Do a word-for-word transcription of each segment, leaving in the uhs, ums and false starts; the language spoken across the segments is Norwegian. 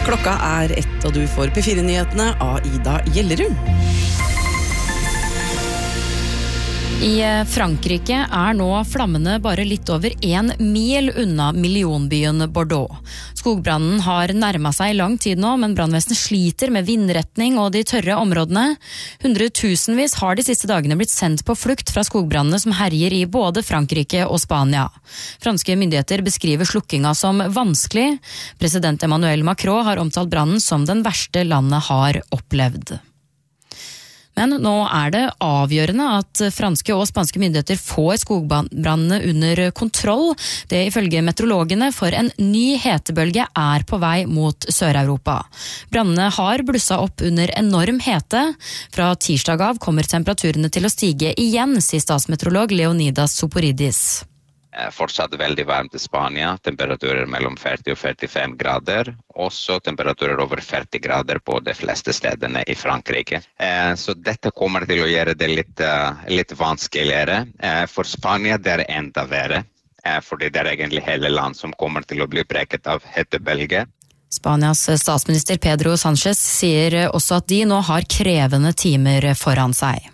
Klokka er ett, og du får P fire-nyhetene av Ida Gjellerud. I Frankrike er nå flammene bare litt over en mil unna millionbyen Bordeaux. Skogbrannen har nærmet seg i lang tid nå, men brannvesenet sliter med vindretning og de tørre områdene. Hundretusenvis har de siste dagene blitt sendt på flukt fra skogbrannene som herjer i både Frankrike og Spania. Franske myndigheter beskriver slukkinga som vanskelig. President Emmanuel Macron har omtalt brannen som den verste landet har opplevd. Men nå er det avgjørende at franske og spanske myndigheter får skogbrannene under kontroll. Det ifølge meteorologene, for en ny hetebølge er på vei mot Sør-Europa. Brannene har blusset opp under enorm hete. Fra tirsdag av kommer temperaturene til å stige igjen, sier statsmeteorolog Leonidas Soporidis. Fortsatt veldig varmt i Spania, temperaturer mellom førti og førtifem grader, også temperaturer over førti grader på de fleste stedene i Frankrike. Så dette kommer til å gjøre det litt, litt vanskeligere. For Spania det er enda verre, fordi det er egentlig hele land som kommer til å bli preket av hetebølge. Spanias statsminister Pedro Sánchez sier også at de nå har krevende timer foran seg.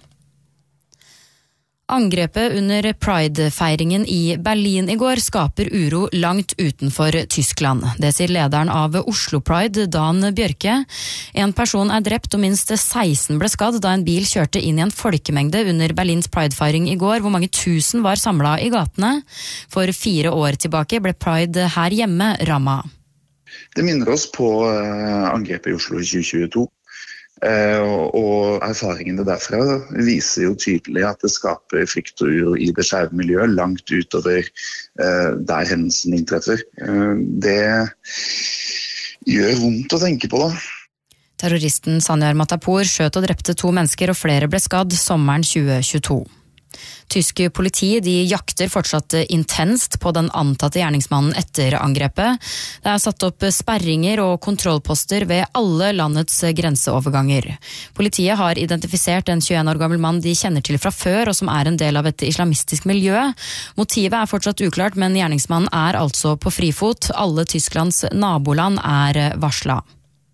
Angrepet under Pride-feiringen i Berlin i går skaper uro langt utenfor Tyskland. Det sier lederen av Oslo Pride, Dan Bjørke. En person er drept og minst seksten ble skadd da en bil kjørte inn i en folkemengde under Berlins Pride-feiring i går, hvor mange tusen var samlet i gatene. For fire år tilbake ble Pride her hjemme rammet. Det minner oss på angrepet i Oslo i tjue tjueto. Uh, og erfaringene derfra viser jo tydelig at det skaper frykt og uro i det skeive miljøet langt utover uh, der hendelsen inntreffer. Uh, det gjør vondt å tenke på da. Terroristen Sanyar Matapour skjøt og drepte to mennesker og flere ble skadd sommeren tjue tjueto. Tysk politi de jakter fortsatt intenst på den antatte gjerningsmannen etter angrepet. Det er satt opp sperringer og kontrollposter ved alle landets grenseoverganger. Politiet har identifisert en tjueen år gammel mann de kjenner til fra før, og som er en del av et islamistisk miljø. Motivet er fortsatt uklart, men gjerningsmannen er altså på frifot. Alle Tysklands naboland er varslet.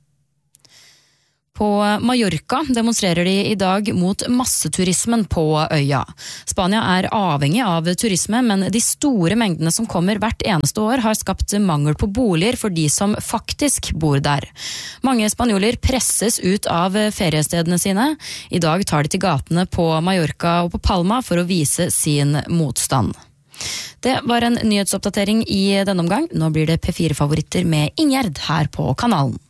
På Mallorca demonstrerer de i dag mot masseturismen på øya. Spania er avhengig av turisme, men de store mengdene som kommer hvert eneste år har skapt mangel på boliger for de som faktisk bor der. Mange spanjoler presses ut av feriestedene sine. I dag tar de til gatene på Mallorca og på Palma for å vise sin motstand. Det var en nyhetsoppdatering i denne omgang. Nå blir det P fire-favoritter med Ingjerd her på kanalen.